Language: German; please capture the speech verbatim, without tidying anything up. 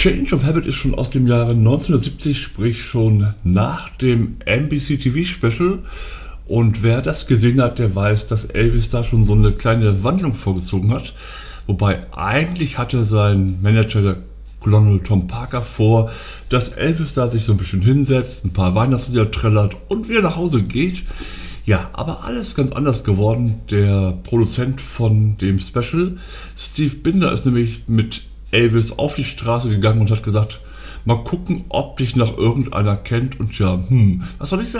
Change of Habit ist schon aus dem Jahre neunzehnhundertsiebzig, sprich schon nach dem N B C T V-Special. Und wer das gesehen hat, der weiß, dass Elvis da schon so eine kleine Wandlung vorgezogen hat. Wobei eigentlich hatte sein Manager, der Colonel Tom Parker, vor, dass Elvis da sich so ein bisschen hinsetzt, ein paar Weihnachtslieder trällert und wieder nach Hause geht. Ja, aber alles ganz anders geworden. Der Produzent von dem Special, Steve Binder, ist nämlich mit Elvis auf die Straße gegangen und hat gesagt, mal gucken, ob dich noch irgendeiner kennt. Und ja, hm, was soll ich sagen?